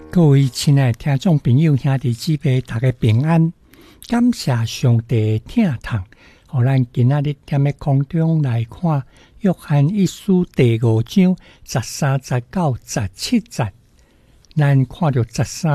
各位亲爱的听众朋友、兄弟姊妹，大家平安！感谢上帝的疼痛，互咱今仔日踮咧空中来看约翰一书第5章13、19、17节。咱看到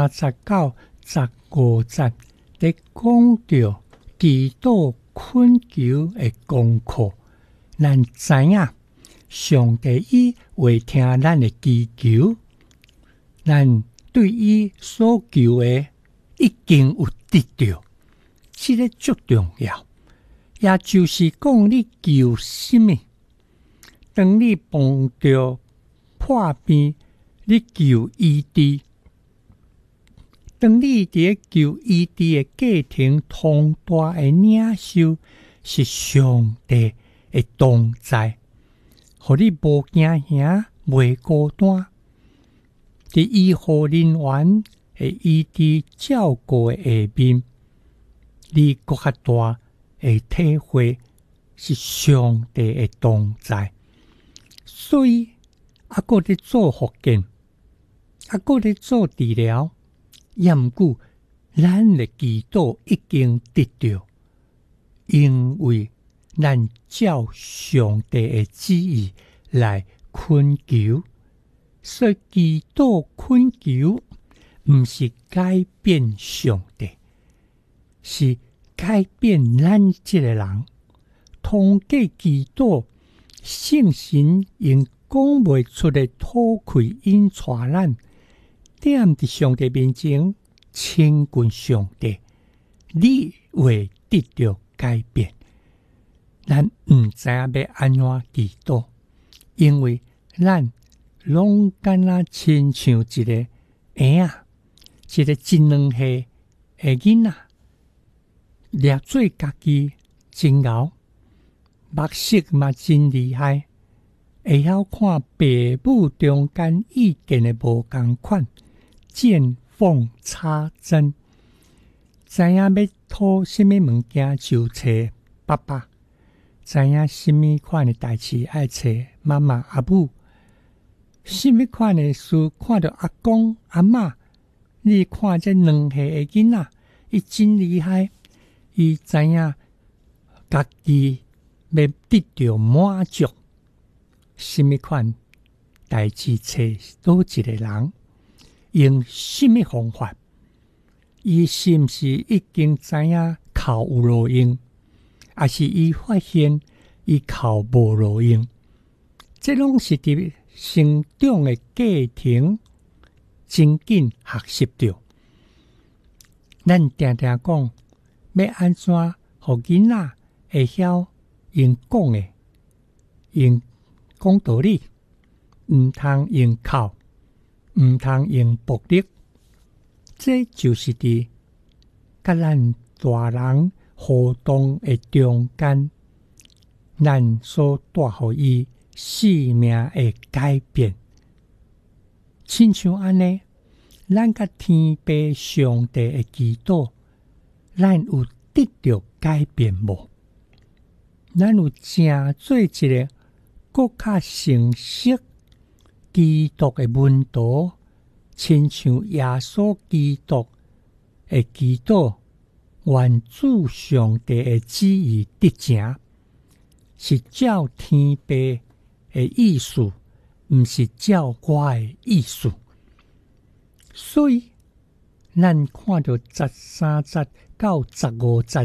13、19、15節，在讲到祈禱困求的功課。咱知影上帝伊會聽咱的祈求，咱對伊所求的已經有得到，這個最重要。也就是講，你求什麼？當你碰到破病，你求醫治；當你在求醫治的過程，通大的領受是上帝的同在，互你無驚嚇，袂孤單。在醫護人員的醫治照顧的下面，你更較大的體會是上帝的同在。所以還佫在做復健，還佫在做治療，也毋過咱的祈禱已經得到，因為咱照上帝的旨意來懇求。所以祈禱懇求毋是改變上帝，是改變咱這個人。通過祈禱，聖神用講袂出的吐氣引帶咱，踮佇上帝面前親近上帝，你會得到改變。咱毋知影要安怎祈禱，因為咱攏敢若親像一個嬰仔，一個真兩歲的囡仔，掠做家己真敖，目色嘛真厲害，會曉看父母中間意見的無共款，見縫插針，知影要討什麼物件就找爸爸，知影什麼款的代誌愛找媽媽阿母。什麼款的事看到阿公阿嬷，你看這兩歲的囡仔，伊真厲害，伊知影家己要得到滿足。什麼款代志找倒一個人，用什麼方法，伊是毋是已經知影靠有路用，還是伊發現伊靠無路用？這攏是佇成長的過程，真緊學習到。咱常常講，要安怎互囡仔會曉用講的，用講道理，毋通用哭，毋通用暴力。這就是佇甲咱大人互動的中間，咱所帶互伊生命的改變。親像安尼，咱甲天父上帝的祈禱，咱有得到改變無？咱有正做一個更較成熟基督的門徒，親像耶穌基督的祈禱，願主上帝的旨意得成，是照天父的意思，毋是照我的意思。所以咱看到13節到15節